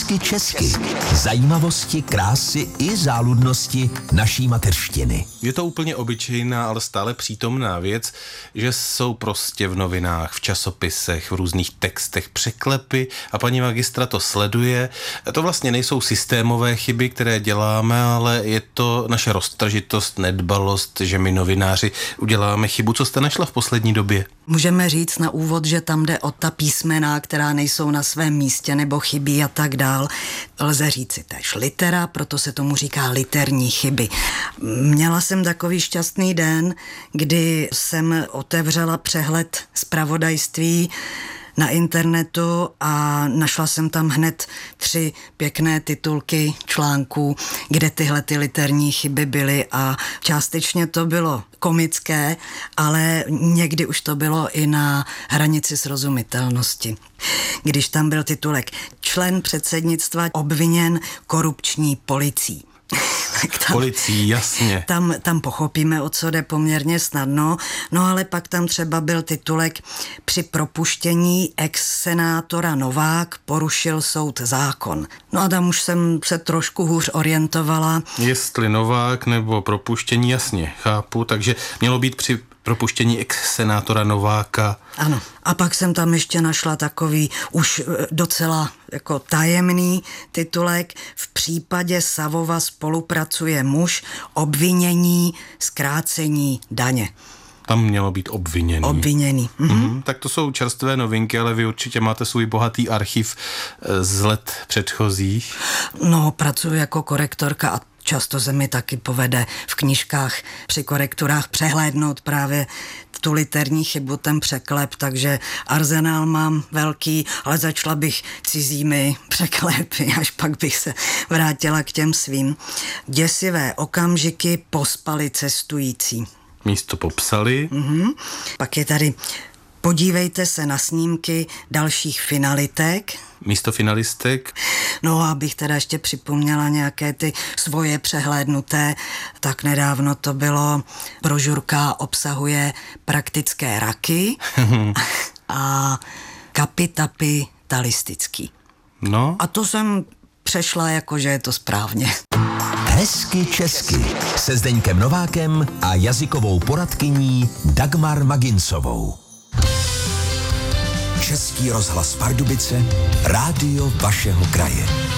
Hezky česky. Zajímavosti, krásy i záludnosti naší mateřštiny. Je to úplně obyčejná, ale stále přítomná věc, že jsou prostě v novinách, v časopisech, v různých textech překlepy a paní magistra to sleduje. To vlastně nejsou systémové chyby, které děláme, ale je to naše roztržitost, nedbalost, že my novináři uděláme chybu. Co jste našla v poslední době? Můžeme říct na úvod, že tam jde o ta písmena, která nejsou na svém místě nebo chybí a tak dál. Lze říci též litera, proto se tomu říká literní chyby. Měla jsem takový šťastný den, kdy jsem otevřela přehled zpravodajství na internetu a našla jsem tam hned 3 pěkné titulky článků, kde tyhle ty literní chyby byly a částečně to bylo komické, ale někdy už to bylo i na hranici srozumitelnosti. Když tam byl titulek Člen předsednictva obviněn korupční policií. Policií, jasně. Tam pochopíme, o co jde poměrně snadno, no ale pak tam třeba byl titulek Při propuštění ex-senátora Novák porušil soud zákon. No a tam už jsem se trošku hůř orientovala. Jestli Novák nebo propuštění, jasně, chápu, takže mělo být při propuštění ex-senátora Nováka. Ano. A pak jsem tam ještě našla takový už docela jako tajemný titulek. V případě Savova spolupracuje muž, obvinění, zkrácení daně. Tam mělo být obviněný. Obviněný. Tak to jsou čerstvé novinky, ale vy určitě máte svůj bohatý archiv z let předchozích. No, pracuji jako korektorka a často se mi taky povede v knížkách při korekturách přehlédnout právě tu literní chybu, ten překlep, takže arzenál mám velký, ale začala bych cizími překlepy, až pak bych se vrátila k těm svým. Děsivé okamžiky pospali cestující. Místo popsali. Pak je tady podívejte se na snímky dalších finalitek. Místo finalistek. No a abych teda ještě připomněla nějaké ty svoje přehlédnuté, tak nedávno to bylo, brožurka obsahuje praktické raky a kapitapy talistický. No. A to jsem přešla jako, že je to správně. Hezky česky se Zdeňkem Novákem a jazykovou poradkyní Dagmar Maginsovou. Český rozhlas Pardubice, rádio vašeho kraje.